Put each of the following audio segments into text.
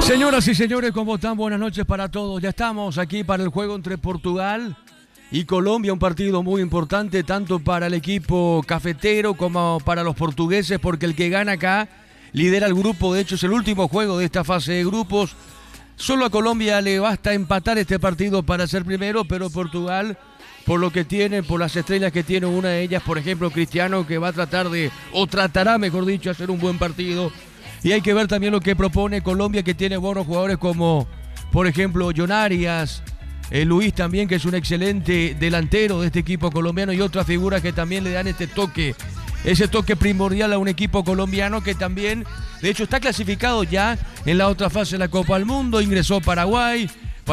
Señoras y señores, ¿cómo están? Buenas noches para todos. Ya estamos aquí para el juego entre Portugal y Colombia, un partido muy importante tanto para el equipo cafetero como para los portugueses, porque el que gana acá lidera el grupo. De hecho, es el último juego de esta fase de grupos. Solo a Colombia le basta empatar este partido para ser primero, pero Portugal, por lo que tiene, por las estrellas que tiene, una de ellas, por ejemplo, Cristiano, que va a tratar de, o tratará, mejor dicho, hacer un buen partido. Y hay que ver también lo que propone Colombia, que tiene buenos jugadores como, por ejemplo, John Arias, Luis también, que es un excelente delantero de este equipo colombiano, y otras figuras que también le dan ese toque primordial a un equipo colombiano que también, de hecho, está clasificado ya en la otra fase de la Copa del Mundo. Ingresó Paraguay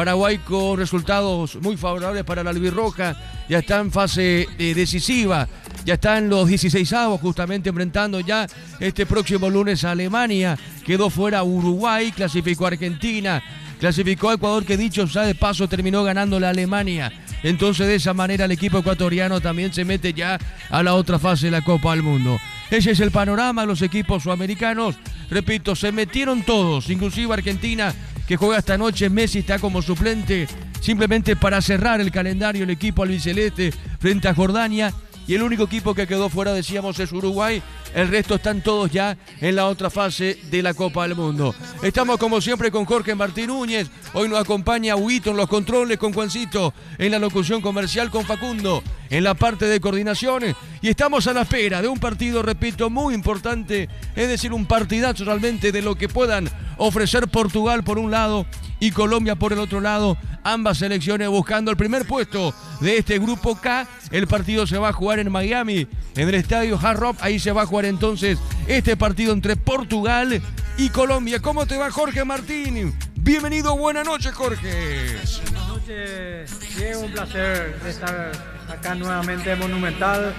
con resultados muy favorables para la albirroja, ya está en fase decisiva, ya está en los 16avos, justamente enfrentando ya este próximo lunes a Alemania. Quedó fuera Uruguay, clasificó a Argentina, clasificó a Ecuador, que dicho sea de paso terminó ganando la Alemania. Entonces de esa manera el equipo ecuatoriano también se mete ya a la otra fase de la Copa del Mundo. Ese es el panorama. Los equipos sudamericanos, repito, se metieron todos, inclusive Argentina, que juega esta noche. Messi está como suplente, simplemente para cerrar el calendario el equipo albiceleste frente a Jordania. Y el único equipo que quedó fuera, decíamos, es Uruguay. El resto están todos ya en la otra fase de la Copa del Mundo. Estamos como siempre con Jorge Martín Núñez. Hoy nos acompaña Huguito en los controles, con Juancito en la locución comercial, con Facundo en la parte de coordinaciones. Y estamos a la espera de un partido, repito, muy importante. Es decir, un partidazo realmente de lo que puedan ofrecer Portugal por un lado y Colombia por el otro lado. Ambas selecciones buscando el primer puesto de este grupo K. El partido se va a jugar en Miami, en el estadio Hard Rock. Ahí se va a jugar entonces este partido entre Portugal y Colombia. ¿Cómo te va, Jorge Martín? Bienvenido, buenas noches, Jorge. Buenas noches, Diego, un placer estar acá nuevamente en Monumental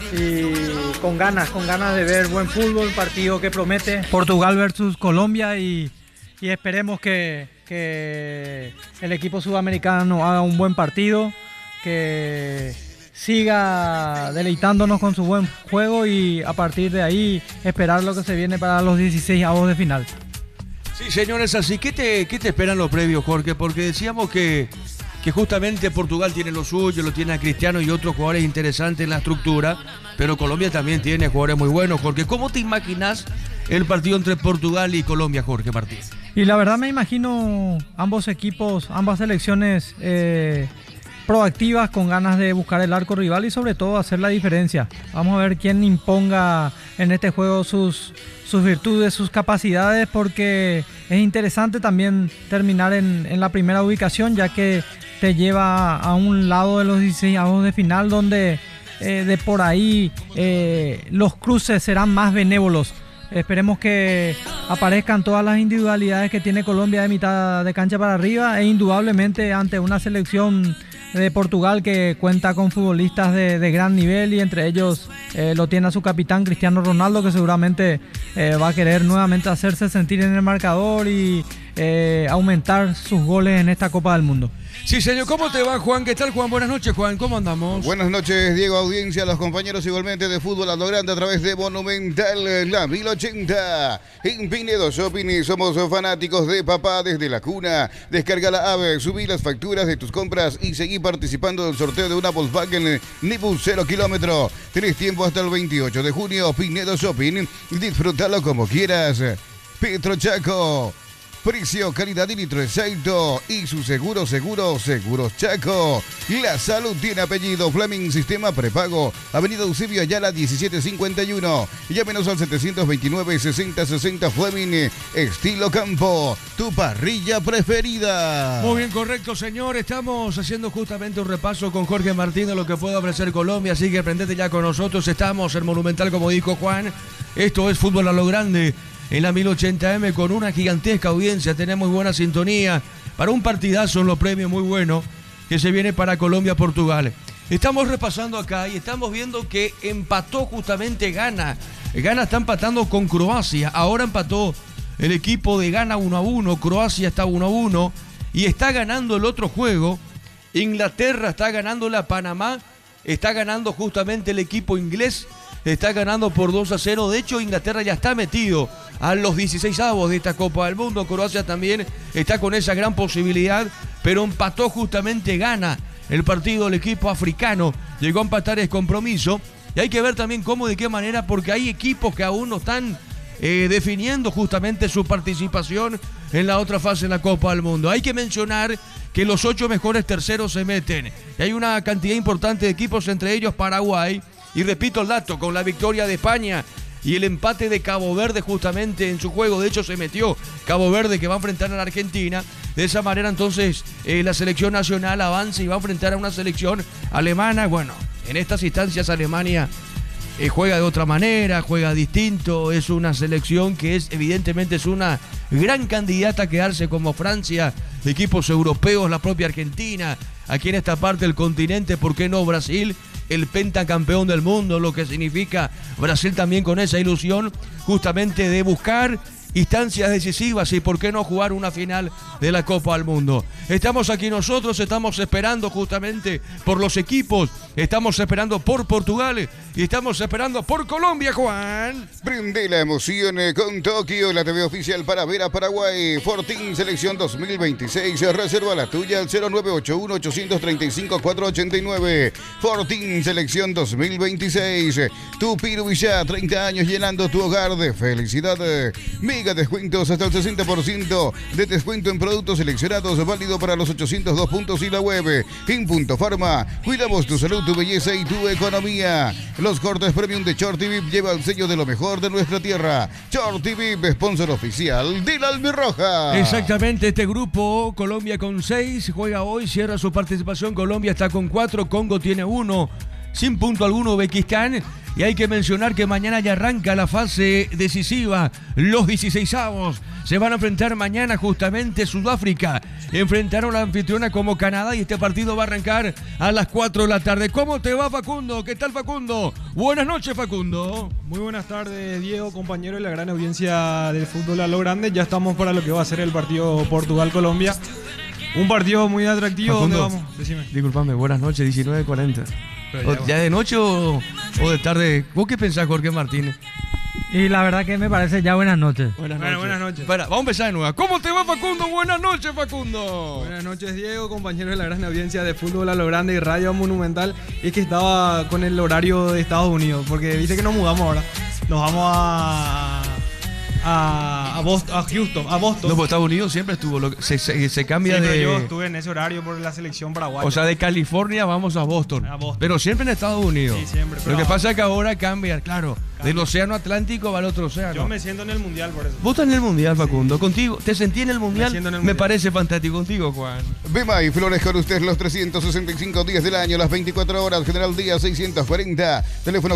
y con ganas de ver buen fútbol, partido que promete Portugal versus Colombia, y esperemos que el equipo sudamericano haga un buen partido, que siga deleitándonos con su buen juego y a partir de ahí esperar lo que se viene para los 16avos de final. Sí, señores, así, ¿qué te esperan los previos, Jorge? Porque decíamos que justamente Portugal tiene lo suyo, lo tiene a Cristiano y otros jugadores interesantes en la estructura, pero Colombia también tiene jugadores muy buenos, Jorge. ¿Cómo te imaginas el partido entre Portugal y Colombia, Jorge Martín? Y la verdad me imagino ambos equipos, ambas selecciones proactivas, con ganas de buscar el arco rival y sobre todo hacer la diferencia. Vamos a ver quién imponga en este juego sus virtudes, sus capacidades, porque es interesante también terminar en la primera ubicación, ya que te lleva a un lado de los 16avos de final, donde de por ahí los cruces serán más benévolos. Esperemos que aparezcan todas las individualidades que tiene Colombia de mitad de cancha para arriba, e indudablemente ante una selección de Portugal que cuenta con futbolistas de gran nivel, y entre ellos lo tiene a su capitán Cristiano Ronaldo, que seguramente va a querer nuevamente hacerse sentir en el marcador y aumentar sus goles en esta Copa del Mundo. Sí, señor. ¿Cómo te va, Juan? ¿Qué tal, Juan? Buenas noches, Juan. ¿Cómo andamos? Buenas noches, Diego, audiencia, los compañeros igualmente de Fútbol a lo Grande a través de Monumental, la 1080. En Pinedo Shopping somos fanáticos de papá desde la cuna. Descarga la app, subí las facturas de tus compras y seguí participando del sorteo de una Volkswagen Nibus 0 kilómetro. Tenés tiempo hasta el 28 de junio. Pinedo Shopping, disfrútalo como quieras. Petro Chaco. Precio, calidad y litro exacto. Y su Seguros Chaco. La salud tiene apellido. Fleming Sistema Prepago. Avenida Eusebio Ayala 1751. Llámenos al 729-6060 Fleming. Estilo Campo. Tu parrilla preferida. Muy bien, correcto, señor. Estamos haciendo justamente un repaso con Jorge Martín de lo que puede ofrecer Colombia. Así que prendete ya con nosotros. Estamos en Monumental, como dijo Juan. Esto es Fútbol a lo Grande. En la 1080M, con una gigantesca audiencia, tenemos buena sintonía para un partidazo en los premios muy bueno que se viene para Colombia-Portugal. Estamos repasando acá y estamos viendo que empató justamente Ghana. Ghana está empatando con Croacia. Ahora empató el equipo de Ghana 1-1. Croacia está 1-1 y está ganando el otro juego. Inglaterra está ganando la Panamá. Está ganando justamente el equipo inglés. Está ganando por 2-0. De hecho, Inglaterra ya está metido a los 16avos de esta Copa del Mundo. Croacia también está con esa gran posibilidad, pero empató justamente, gana el partido el equipo africano. Llegó a empatar el compromiso. Y hay que ver también cómo, de qué manera, porque hay equipos que aún no están definiendo justamente su participación en la otra fase de la Copa del Mundo. Hay que mencionar que los 8 mejores terceros se meten. Y hay una cantidad importante de equipos, entre ellos Paraguay. Y repito el dato, con la victoria de España y el empate de Cabo Verde justamente en su juego. De hecho, se metió Cabo Verde, que va a enfrentar a la Argentina. De esa manera, entonces, la selección nacional avanza y va a enfrentar a una selección alemana. Bueno, en estas instancias Alemania juega de otra manera, juega distinto. Es una selección que evidentemente es una gran candidata a quedarse como Francia, equipos europeos, la propia Argentina. Aquí en esta parte del continente, ¿por qué no Brasil? El pentacampeón del mundo, lo que significa Brasil también con esa ilusión justamente de buscar instancias decisivas y por qué no jugar una final de la Copa del Mundo. Estamos aquí nosotros, estamos esperando justamente por los equipos, estamos esperando por Portugal y estamos esperando por Colombia, Juan. Prende la emoción con Tokio, la TV oficial para ver a Paraguay. Fortín Selección 2026, reserva la tuya al 0981-835-489. Fortín Selección 2026, tu Pirubillá, 30 años llenando tu hogar de felicidad. Mega descuentos hasta el 60% de descuento en productos seleccionados, válido para los 802 puntos y la web. En Punto Farma, cuidamos tu salud, tu belleza y tu economía. Los cortes premium de Shorty VIP llevan el sello de lo mejor de nuestra tierra. Shorty VIP, sponsor oficial de la Albirroja. Exactamente, este grupo, Colombia con 6, juega hoy, cierra su participación. Colombia está con 4, Congo tiene 1, sin punto alguno Uzbekistán. Y hay que mencionar que mañana ya arranca la fase decisiva. Los 16avos se van a enfrentar mañana justamente. Sudáfrica enfrentaron a la anfitriona como Canadá y este partido va a arrancar a las 4 de la tarde. ¿Cómo te va, Facundo? ¿Qué tal, Facundo? Buenas noches, Facundo. Muy buenas tardes, Diego, compañero de la gran audiencia del fútbol a lo grande. Ya estamos para lo que va a ser el partido Portugal-Colombia. Un partido muy atractivo. Facundo, donde vamos. Decime. Disculpame, buenas noches, 19:40. ¿Ya de noche o de tarde? ¿Vos qué pensás, Jorge Martínez? Y la verdad que me parece ya buenas noches. Buenas noches. Espera, vamos a empezar de nuevo. ¿Cómo te va, Facundo? Buenas noches, Facundo. Buenas noches, Diego, compañero de la gran audiencia de fútbol a lo grande y Radio Monumental. Es que estaba con el horario de Estados Unidos, porque viste que nos mudamos ahora. Nos vamos a Houston, a Boston. No, pues Estados Unidos siempre estuvo, se cambia Siempre de... yo estuve en ese horario por la selección paraguaya. O sea, de California vamos a Boston. Pero siempre en Estados Unidos. Sí, siempre. Lo que pasa es que ahora cambia, claro. Del océano Atlántico va al otro océano. Yo me siento en el mundial por eso. Vos estás en el mundial, Facundo. Contigo, ¿te sentí en el mundial? Me parece fantástico. Contigo, Juan. Bemay Flores con usted los 365 días del año, las 24 horas, General Díaz 640, teléfono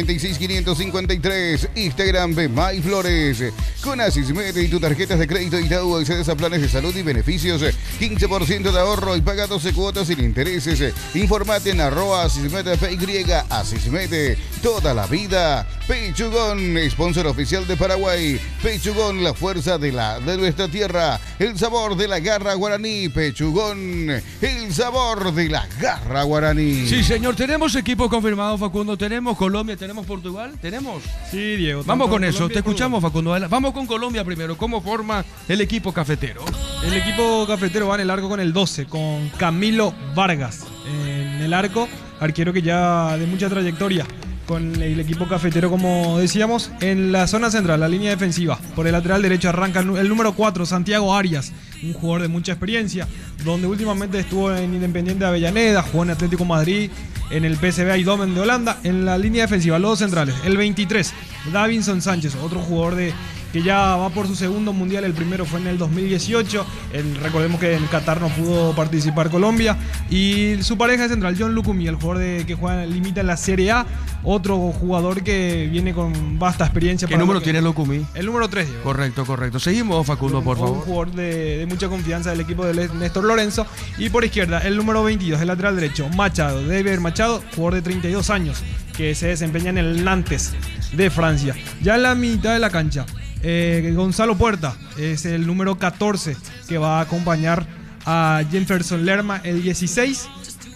496-553, Instagram Bemay Flores. Con Asismed y tus tarjetas de crédito Itaú accedes a planes de salud y beneficios, 15% de ahorro y paga 12 cuotas sin intereses. Informate en @Asismed PY, Asismed, toda la vida. Pechugón, sponsor oficial de Paraguay. Pechugón, la fuerza de nuestra tierra. El sabor de la garra guaraní. Pechugón, el sabor de la garra guaraní. Sí, señor. ¿Tenemos equipo confirmado, Facundo? ¿Tenemos Colombia? ¿Tenemos Portugal? ¿Tenemos? Sí, Diego. Vamos con eso. Te escuchamos, Facundo. Vamos con Colombia primero. ¿Cómo forma el equipo cafetero? El equipo cafetero va en el arco con el 12, con Camilo Vargas. En el arco, arquero que ya de mucha trayectoria con el equipo cafetero, como decíamos. En la zona central, la línea defensiva, por el lateral derecho arranca el número 4, Santiago Arias, un jugador de mucha experiencia, donde últimamente estuvo en Independiente de Avellaneda, jugó en Atlético Madrid, en el PSV Eindhoven de Holanda. En la línea defensiva, los dos centrales, el 23, Davinson Sánchez, otro jugador que ya va por su segundo mundial. El primero fue en el 2018. Recordemos que en Qatar no pudo participar Colombia. Y su pareja central, John Lucumí, el jugador que limita en la Serie A. Otro jugador que viene con vasta experiencia. ¿Qué número tiene Lucumí? El número 3, Diego. Correcto. Seguimos, Facundo, por favor. Un jugador de mucha confianza del equipo de Néstor Lorenzo. Y por izquierda, el número 22, el lateral derecho, Machado. David Machado, jugador de 32 años, que se desempeña en el Nantes de Francia. Ya en la mitad de la cancha, Gonzalo Puerta es el número 14, que va a acompañar a Jefferson Lerma, el 16.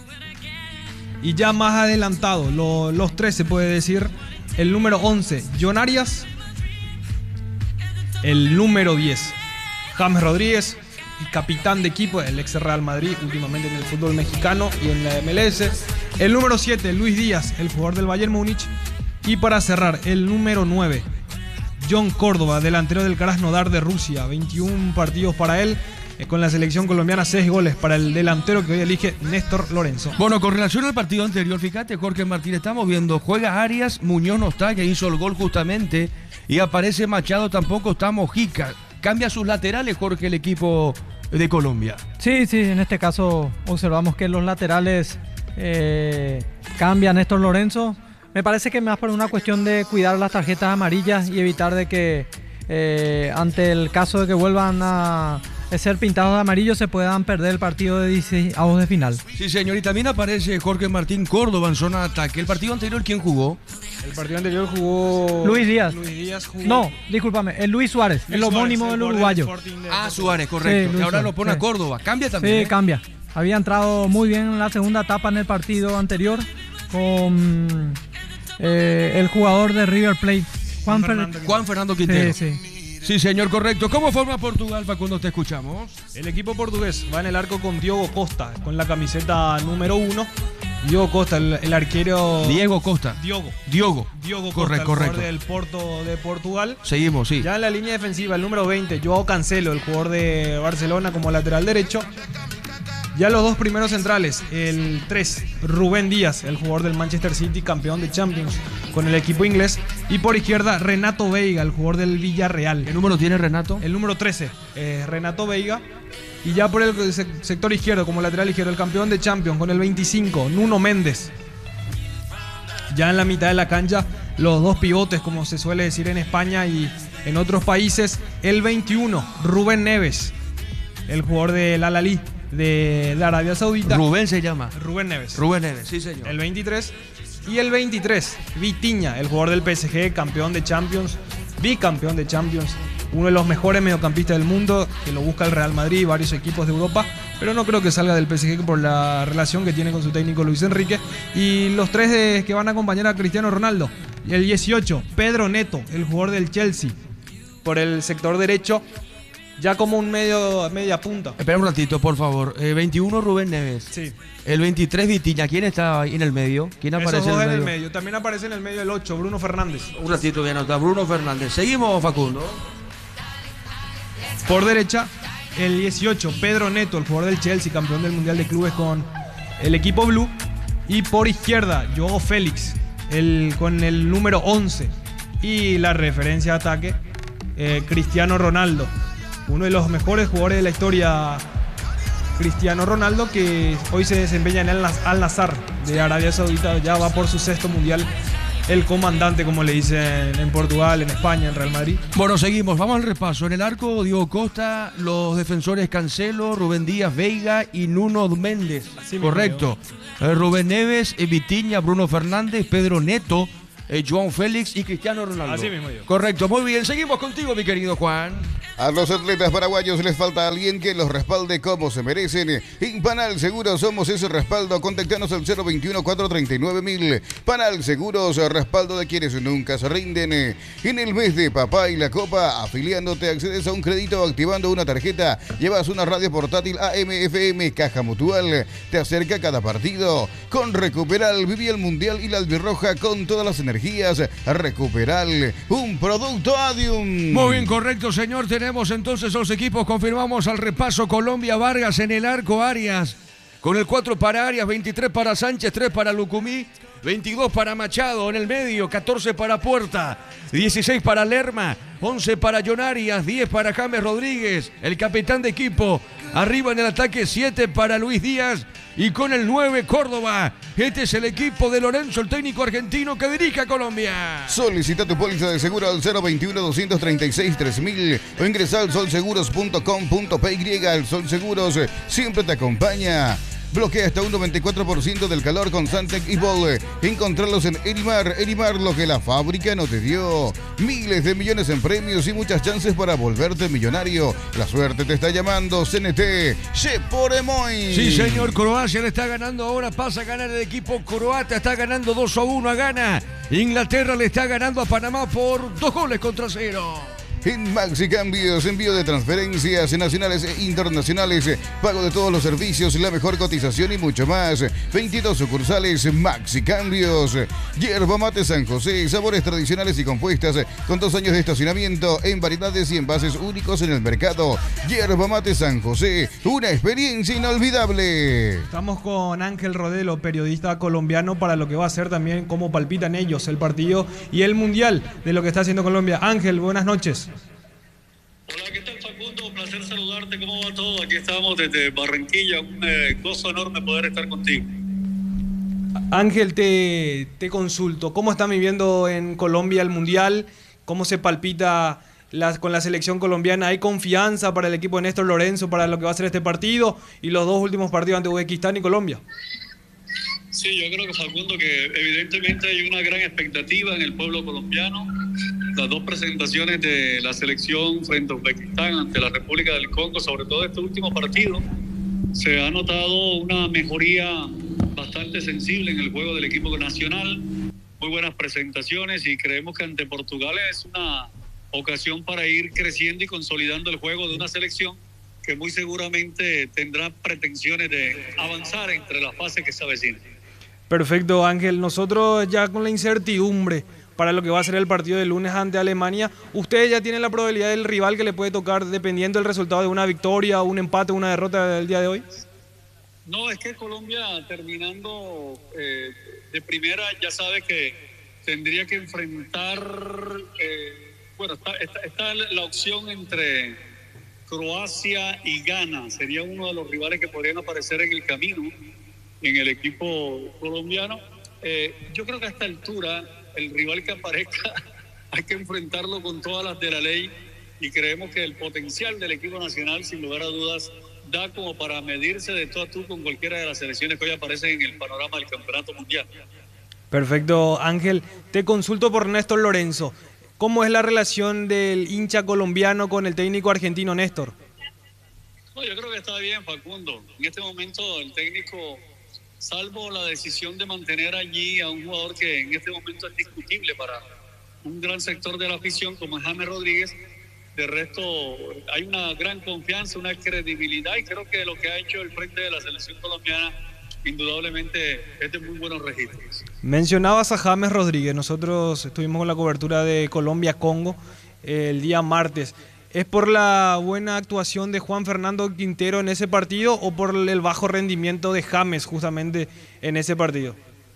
Y ya más adelantado, los tres se puede decir, el número 11, John Arias. El número 10, James Rodríguez, capitán de equipo, el ex Real Madrid, últimamente en el fútbol mexicano y en la MLS. El número 7, Luis Díaz, el jugador del Bayern Múnich. Y para cerrar, el número 9, John Córdoba, delantero del Krasnodar de Rusia. 21 partidos para él. Con la selección colombiana, 6 goles para el delantero que hoy elige Néstor Lorenzo. Bueno, con relación al partido anterior, fíjate, Jorge Martín, estamos viendo, juega Arias, Muñoz no está, que hizo el gol justamente, y aparece Machado, tampoco está Mojica. Cambia sus laterales, Jorge, el equipo de Colombia. Sí, en este caso observamos que los laterales cambia Néstor Lorenzo. Me parece que más por una cuestión de cuidar las tarjetas amarillas y evitar de que ante el caso de que vuelvan a ser pintados de amarillo se puedan perder el partido de 16avos de final. Sí, señor, y también aparece Jorge Martín Córdoba en zona de ataque. ¿El partido anterior quién jugó? El partido anterior jugó Luis Díaz. Luis Díaz jugó... No, discúlpame, el Luis Suárez, el homónimo del uruguayo. Suárez, correcto. Sí, que ahora Suárez, lo pone a Córdoba. Cambia también. Sí, cambia. Había entrado muy bien en la segunda etapa en el partido anterior con el jugador de River Plate, Juan Fernando Quintero. Sí. Sí, señor, correcto. ¿Cómo forma Portugal, Facundo? Te escuchamos. El equipo portugués va en el arco con Diogo Costa, con la camiseta número 1. Diogo Costa, el arquero... Diego Costa. Diogo Correcto. Costa, el jugador del Porto de Portugal. Seguimos, sí. Ya en la línea defensiva, el número 20, Joao Cancelo, el jugador de Barcelona como lateral derecho. Ya los dos primeros centrales, el 3, Rubén Díaz, el jugador del Manchester City, campeón de Champions con el equipo inglés. Y por izquierda, Renato Veiga, el jugador del Villarreal. ¿Qué número tiene Renato? El número 13, Renato Veiga. Y ya por el sector izquierdo, como lateral izquierdo, el campeón de Champions con el 25, Nuno Méndez. Ya en la mitad de la cancha, los dos pivotes, como se suele decir en España y en otros países. El 21, Rubén Neves, el jugador del Al-Ahly de Arabia Saudita. Rubén se llama. Rubén Neves, sí, señor. el 23. Y el 23, Vitinha, el jugador del PSG, campeón de Champions, bicampeón de Champions. Uno de los mejores mediocampistas del mundo, que lo busca el Real Madrid y varios equipos de Europa, pero no creo que salga del PSG por la relación que tiene con su técnico Luis Enrique. Y los tres que van a acompañar a Cristiano Ronaldo. El 18, Pedro Neto, el jugador del Chelsea, por el sector derecho, ya como un media punta. Espera un ratito, por favor. 21, Rubén Neves. Sí. El 23, Vitinha. ¿Quién está ahí en el medio? ¿Quién aparece Esos dos en en el el medio? medio. También aparece en el medio el 8, Bruno Fernández. Un ratito voy a anotar. Bruno Fernández. Seguimos, Facundo. Por derecha, el 18, Pedro Neto, el jugador del Chelsea, campeón del Mundial de Clubes con el equipo blue. Y por izquierda, Joao Félix, con el número 11. Y la referencia de ataque, Cristiano Ronaldo. Uno de los mejores jugadores de la historia, Cristiano Ronaldo, que hoy se desempeña en el Al-Nassr de Arabia Saudita. Ya va por su 6º Mundial. El comandante, como le dicen en Portugal, en España, en Real Madrid. Bueno, seguimos. Vamos al repaso. En el arco, Diego Costa, los defensores Cancelo, Rubén Díaz, Veiga y Nuno Méndez. Así correcto. Rubén Neves, Vitinha, Bruno Fernández, Pedro Neto, Joao Félix y Cristiano Ronaldo. Así mismo yo. Correcto, muy bien. Seguimos contigo, mi querido Juan. A los atletas paraguayos les falta alguien que los respalde como se merecen. Panal Seguros somos ese respaldo. Contactanos al 021-439-1000. Panal Seguros, respaldo de quienes nunca se rinden. En el mes de Papá y la Copa, afiliándote, accedes a un crédito activando una tarjeta. Llevas una radio portátil AM/FM. Caja Mutual te acerca a cada partido. Con Recuperal, viví el Mundial y la albirroja con todas las energías. Recuperal, un producto Adium. Muy bien, correcto, señor. Tenemos entonces los equipos, confirmamos al repaso. Colombia, Vargas en el arco, Arias con el 4 para Arias, 23 para Sánchez, 3 para Lucumí, 22 para Machado en el medio, 14 para Puerta, 16 para Lerma, 11 para John Arias, 10 para James Rodríguez, el capitán de equipo. Arriba en el ataque, 7 para Luis Díaz y con el 9 Córdoba. Este es el equipo de Lorenzo, el técnico argentino que dirige a Colombia. Solicita tu póliza de seguro al 021-236-3000 o ingresa al solseguros.com.py. El Sol Seguros siempre te acompaña. Bloquea hasta un 94% del calor con Santec y Bol. Encontrarlos en Erimar. Erimar, lo que la fábrica no te dio. Miles de millones en premios y muchas chances para volverte millonario. La suerte te está llamando. CNT. Sheporemoy. Sí, señor. Croacia le está ganando ahora. Pasa a ganar el equipo croata. Está ganando 2-1 a Ghana. Inglaterra le está ganando a Panamá por 2 goles contra 0. En Maxi Cambios, envío de transferencias nacionales e internacionales, pago de todos los servicios, la mejor cotización y mucho más. 22 sucursales Maxi Cambios. Yerba Mate San José, sabores tradicionales y compuestas, con 2 años de estacionamiento en variedades y envases únicos en el mercado. Yerba Mate San José, una experiencia inolvidable. Estamos con Ángel Rodelo, periodista colombiano, para lo que va a ser también cómo palpitan ellos el partido y el mundial de lo que está haciendo Colombia. Ángel, buenas noches. Hola, ¿qué tal, Facundo? Un placer saludarte. ¿Cómo va todo? Aquí estamos desde Barranquilla. Un gozo enorme poder estar contigo. Ángel, te consulto. ¿Cómo están viviendo en Colombia el mundial? ¿Cómo se palpita con la selección colombiana? ¿Hay confianza para el equipo de Néstor Lorenzo para lo que va a ser este partido y los 2 últimos partidos ante Uzbekistán y Colombia? Sí, yo creo que, Facundo, que evidentemente hay una gran expectativa en el pueblo colombiano. Las 2 presentaciones de la selección frente a Uzbekistán ante la República del Congo, sobre todo este último partido, se ha notado una mejoría bastante sensible en el juego del equipo nacional. Muy buenas presentaciones y creemos que ante Portugal es una ocasión para ir creciendo y consolidando el juego de una selección que muy seguramente tendrá pretensiones de avanzar entre las fases que se avecinan. Perfecto, Ángel. Nosotros ya con la incertidumbre para lo que va a ser el partido de lunes ante Alemania, ¿ustedes ya tienen la probabilidad del rival que le puede tocar dependiendo del resultado de una victoria, un empate, una derrota del día de hoy? No, es que Colombia, terminando de primera, ya sabe que tendría que enfrentar, bueno, está la opción entre Croacia y Ghana. Sería uno de los rivales que podrían aparecer en el camino en el equipo colombiano. Yo creo que a esta altura el rival que aparezca hay que enfrentarlo con todas las de la ley, y creemos que el potencial del equipo nacional, sin lugar a dudas, da como para medirse de tú a tú con cualquiera de las selecciones que hoy aparecen en el panorama del campeonato mundial. Perfecto, Ángel. Te consulto por Néstor Lorenzo. ¿Cómo es la relación del hincha colombiano con el técnico argentino Néstor? No, yo creo que está bien, Facundo. En este momento el técnico, salvo la decisión de mantener allí a un jugador que en este momento es discutible para un gran sector de la afición como es James Rodríguez, de resto hay una gran confianza, una credibilidad, y creo que lo que ha hecho el frente de la selección colombiana indudablemente es de muy buenos registros. Mencionabas a James Rodríguez. Nosotros estuvimos con la cobertura de Colombia-Congo el día martes. ¿Es por la buena actuación de Juan Fernando Quintero en ese partido o por el bajo rendimiento de James justamente en ese partido?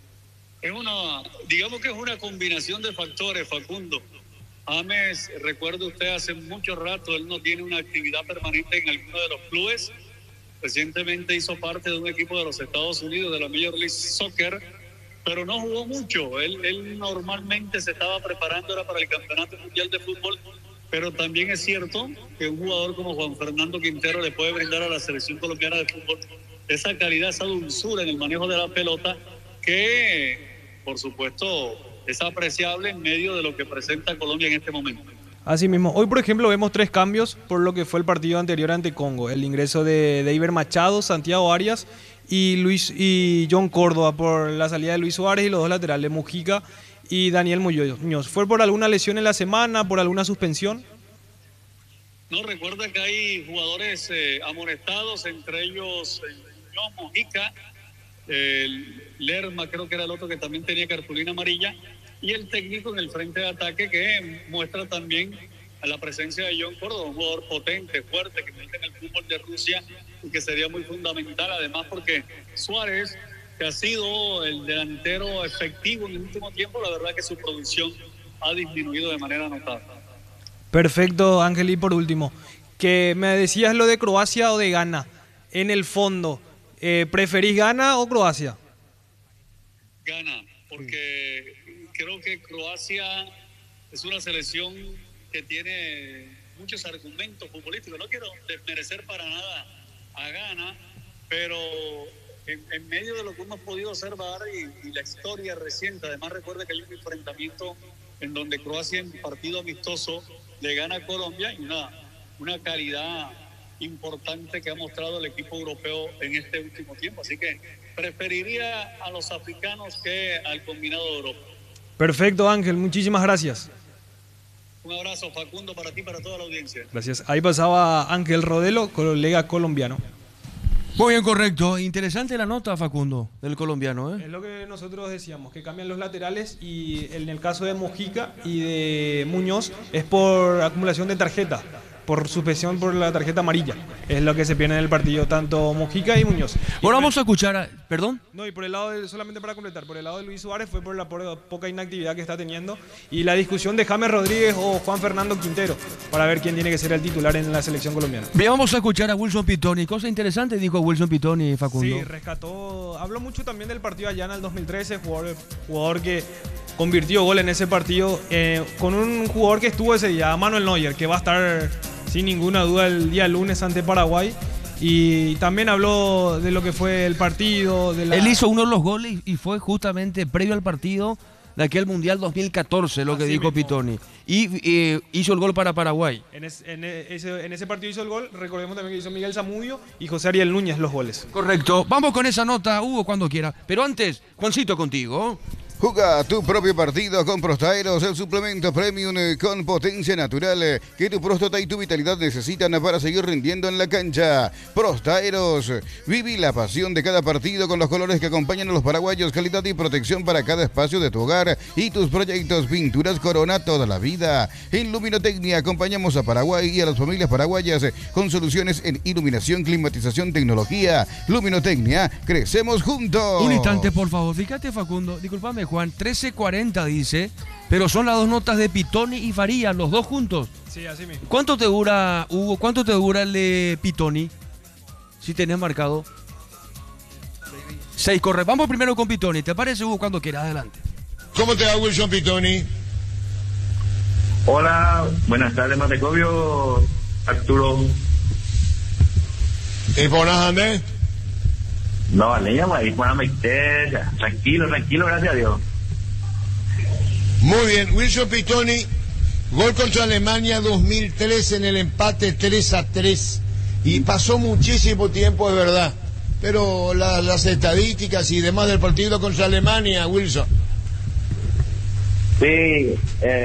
Digamos que es una combinación de factores, Facundo. James, recuerde usted, hace mucho rato él no tiene una actividad permanente en alguno de los clubes. Recientemente hizo parte de un equipo de los Estados Unidos, de la Major League Soccer, pero no jugó mucho. Él normalmente se estaba preparando, era para el Campeonato Mundial de Fútbol, pero también es cierto que un jugador como Juan Fernando Quintero le puede brindar a la selección colombiana de fútbol esa calidad, esa dulzura en el manejo de la pelota que, por supuesto, es apreciable en medio de lo que presenta Colombia en este momento. Así mismo, hoy por ejemplo vemos 3 cambios por lo que fue el partido anterior ante Congo. El ingreso de Deiber Machado, Santiago Arias y John Córdoba por la salida de Luis Suárez, y los 2 laterales, Mujica y Daniel Muñoz. ¿Fue por alguna lesión en la semana, por alguna suspensión? No, recuerda que hay jugadores amonestados, entre ellos Muñoz, Mujica, Lerma creo que era el otro que también tenía cartulina amarilla, y el técnico en el frente de ataque que muestra también a la presencia de John Córdoba, un jugador potente, fuerte, que mete en el fútbol de Rusia y que sería muy fundamental, además porque Suárez, que ha sido el delantero efectivo en el último tiempo, la verdad que su producción ha disminuido de manera notable. Perfecto, Ángel, y por último, que me decías lo de Croacia o de Ghana. En el fondo, ¿preferís Ghana o Croacia? Ghana, porque creo que Croacia es una selección que tiene muchos argumentos futbolísticos. No quiero desmerecer para nada a Ghana, pero en medio de lo que hemos podido observar y la historia reciente, además recuerda que hay un enfrentamiento en donde Croacia en partido amistoso le gana a Colombia, y una calidad importante que ha mostrado el equipo europeo en este último tiempo. Así que preferiría a los africanos que al combinado de Europa. Perfecto, Ángel, muchísimas gracias. Un abrazo, Facundo, para ti y para toda la audiencia. Gracias. Ahí pasaba Ángel Rodelo, colega colombiano. Muy bien, correcto. Interesante la nota, Facundo, del colombiano, ¿eh? Es lo que nosotros decíamos, que cambian los laterales y en el caso de Mojica y de Muñoz es por acumulación de tarjeta, por suspensión por la tarjeta amarilla. Es lo que se pierde en el partido, tanto Mojica y Muñoz. Bueno, vamos a escuchar ¿Perdón? No, y por el lado solamente para completar, por el lado de Luis Suárez fue por la poca inactividad que está teniendo y la discusión de James Rodríguez o Juan Fernando Quintero para ver quién tiene que ser el titular en la selección colombiana. Bien, vamos a escuchar a Wilson Pitoni. Cosa interesante dijo Wilson Pitoni, Facundo. Sí, habló mucho también del partido allá en el 2013, jugador que convirtió gol en ese partido, con un jugador que estuvo ese día, Manuel Neuer, que va a estar sin ninguna duda el día lunes ante Paraguay. Y también habló de lo que fue el partido. Él hizo uno de los goles y fue justamente previo al partido de aquel Mundial 2014, lo que dijo Pitoni. Y hizo el gol para Paraguay. En ese partido hizo el gol. Recordemos también que hizo Miguel Zamudio y José Ariel Núñez los goles. Correcto. Vamos con esa nota, Hugo, cuando quiera. Pero antes, Juancito, contigo. Juega tu propio partido con Prostaeros, el suplemento premium con potencia natural que tu próstata y tu vitalidad necesitan para seguir rindiendo en la cancha. Prostaeros, viví la pasión de cada partido con los colores que acompañan a los paraguayos, calidad y protección para cada espacio de tu hogar y tus proyectos. Pinturas Corona toda la vida. En Luminotecnia acompañamos a Paraguay y a las familias paraguayas con soluciones en iluminación, climatización, tecnología. Luminotecnia, crecemos juntos. Un instante, por favor. Fíjate, Facundo, discúlpame, Juan, 13:40 dice, pero son las dos notas de Pitoni y Faría, los dos juntos. Sí, así mismo. ¿Cuánto te dura, Hugo? ¿Cuánto te dura el de Pitoni? Si tenés marcado. 6, corre. Vamos primero con Pitoni. ¿Te parece, Hugo? Cuando quieras, adelante. ¿Cómo te va, Wilson Pitoni? Hola, buenas tardes, Matecobio, Arturo. ¿Y por nada, Andrés? No, vale, ahí para meter, tranquilo, gracias a Dios. Muy bien, Wilson Pitoni, gol contra Alemania 2013 en el empate 3-3. Y pasó muchísimo tiempo, es verdad. Pero las estadísticas y demás del partido contra Alemania, Wilson. Sí,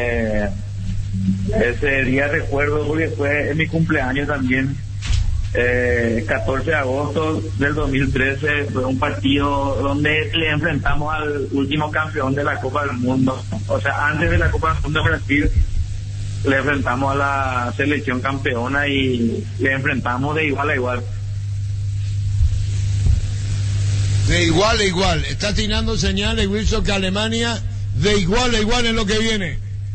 ese día recuerdo porque fue en mi cumpleaños también. 14 de agosto del 2013 fue un partido donde le enfrentamos al último campeón de la Copa del Mundo. O sea, antes de la Copa del Mundo de Brasil le enfrentamos a la selección campeona y le enfrentamos de igual a igual. De igual a igual. Está tirando señales, Wilson, que Alemania de igual a igual en lo que viene.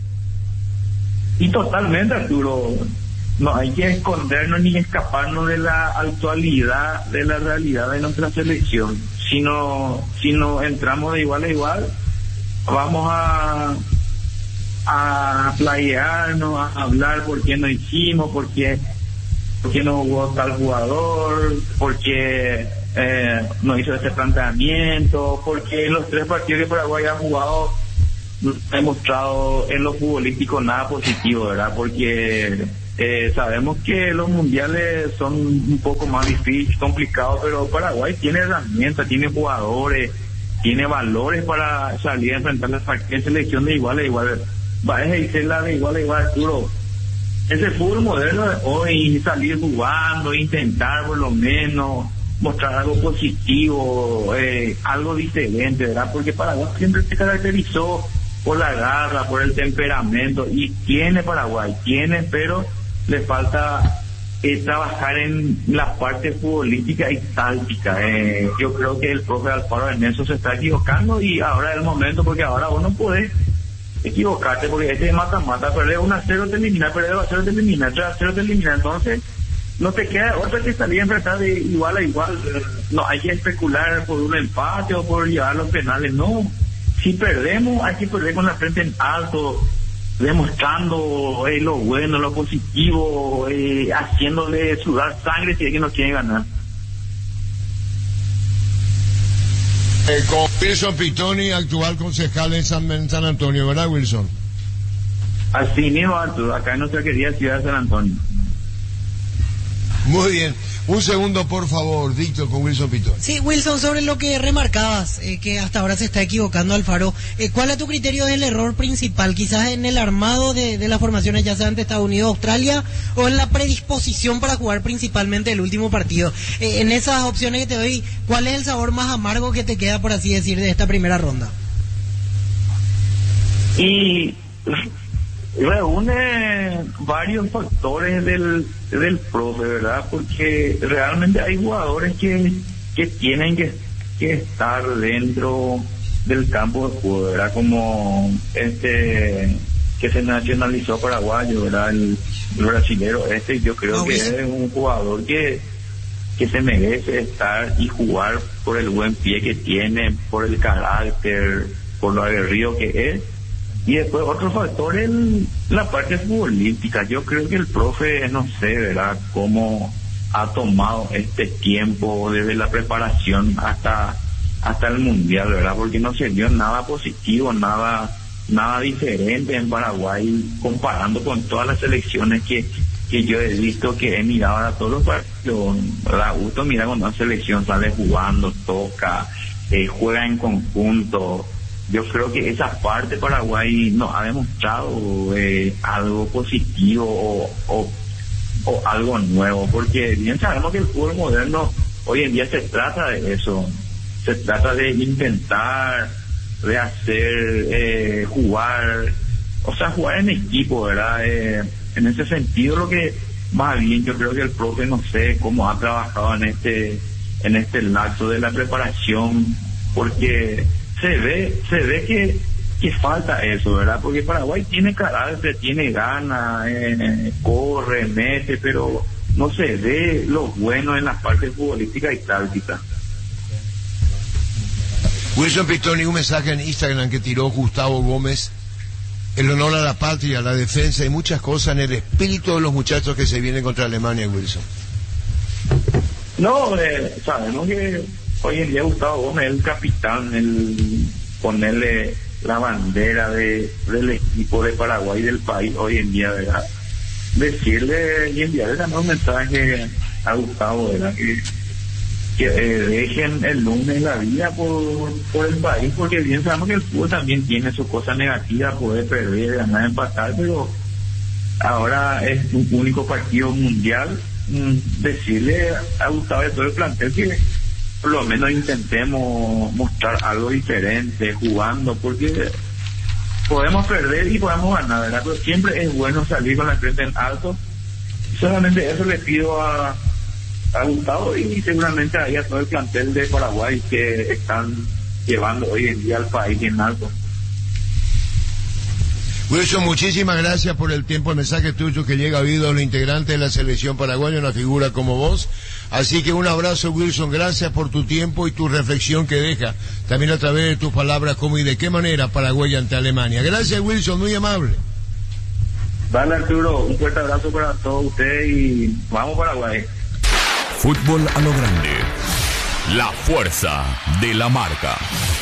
Y totalmente, Arturo. No hay que escondernos ni escaparnos de la actualidad, de la realidad de nuestra selección. Si no entramos de igual a igual, vamos a playarnos, a hablar por qué no hicimos, por qué no jugó tal jugador, por qué no hizo ese planteamiento, porque los 3 partidos que Paraguay ha jugado no ha demostrado en lo futbolístico nada positivo, ¿verdad? Porque sabemos que los mundiales son un poco más difíciles, complicados, pero Paraguay tiene herramientas, tiene jugadores, tiene valores para salir a enfrentar la selección de igual a igual. Va a ejercer la de igual a igual, Arturo. Ese fútbol moderno de hoy, salir jugando, intentar por lo menos mostrar algo positivo, algo diferente, ¿verdad? Porque Paraguay siempre se caracterizó por la garra, por el temperamento, y tiene Paraguay, pero le falta trabajar en la parte futbolística y táctica. Yo creo que el profe Alfaro en eso se está equivocando y ahora es el momento, porque ahora vos no podés equivocarte, porque este mata-mata, perder 1-0 te elimina, perder 2-0 te elimina, 3-0 te elimina, entonces no te queda otra que salir a enfrentar de igual a igual. No hay que especular por un empate o por llevar los penales, no. Si perdemos, hay que perder con la frente en alto, demostrando lo bueno, lo positivo, haciéndole sudar sangre si es que no quiere ganar. Con Wilson Pitoni, actual concejal en San Antonio, ¿verdad, Wilson? Así mismo, Arturo, acá en nuestra querida ciudad de San Antonio. Muy bien. Un segundo, por favor, Víctor, con Wilson Pitoni. Sí, Wilson, sobre lo que remarcabas, que hasta ahora se está equivocando Alfaro, ¿cuál a tu criterio es el error principal? Quizás en el armado de las formaciones, ya sea ante Estados Unidos o Australia, o en la predisposición para jugar principalmente el último partido. En esas opciones que te doy, ¿cuál es el sabor más amargo que te queda, por así decir, de esta primera ronda? Y reúne varios factores del profe, ¿verdad? Porque realmente hay jugadores que tienen que estar dentro del campo de juego, ¿verdad? Como que se nacionalizó paraguayo, ¿verdad? El brasilero yo creo que es un jugador que se merece estar y jugar por el buen pie que tiene, por el carácter, por lo aguerrido que es. Y después otro factor es la parte futbolística. Yo creo que el profe, no sé, ¿verdad?, cómo ha tomado este tiempo desde la preparación hasta el Mundial, ¿verdad? Porque no se dio nada positivo, nada diferente en Paraguay, comparando con todas las selecciones que yo he visto, que he mirado a todos los partidos. Da gusto mirar cuando una selección sale jugando, toca, juega en conjunto. Yo creo que esa parte Paraguay nos ha demostrado algo positivo o algo nuevo, porque bien sabemos que el fútbol moderno hoy en día se trata de eso, se trata de intentar, de hacer, jugar en equipo, ¿verdad? En ese sentido, lo que más bien yo creo que el profe, no sé cómo ha trabajado en este lapso de la preparación, porque se ve que falta eso, ¿verdad? Porque Paraguay tiene carácter, tiene ganas, corre, mete, pero no se ve lo bueno en las partes futbolísticas y tácticas. Wilson Pitoni, un mensaje en Instagram que tiró Gustavo Gómez: el honor a la patria, la defensa y muchas cosas en el espíritu de los muchachos que se vienen contra Alemania, Wilson. No, sabemos que hoy en día Gustavo Gómez es el capitán, el ponerle la bandera del equipo de Paraguay, del país hoy en día, ¿verdad? Decirle y enviarle también un mensaje a Gustavo, ¿verdad? Que dejen el lunes la vida por el país, porque bien sabemos que el fútbol también tiene sus cosas negativas, poder perder, ganar, empatar, pero ahora es un único partido mundial. Decirle a Gustavo y a todo el plantel que por lo menos intentemos mostrar algo diferente jugando, porque podemos perder y podemos ganar, ¿verdad? Pero siempre es bueno salir con la frente en alto. Solamente eso le pido a Gustavo y seguramente ahí a todo el plantel de Paraguay que están llevando hoy en día al país en alto. Wilson, muchísimas gracias por el tiempo, el mensaje tuyo que llega a oídos los integrantes de la selección paraguaya, una figura como vos. Así que un abrazo, Wilson, gracias por tu tiempo y tu reflexión que deja, también a través de tus palabras, cómo y de qué manera Paraguay ante Alemania. Gracias, Wilson, muy amable. Vale, Arturo, un fuerte abrazo para todos ustedes y vamos Paraguay. Fútbol a lo grande, la fuerza de la marca.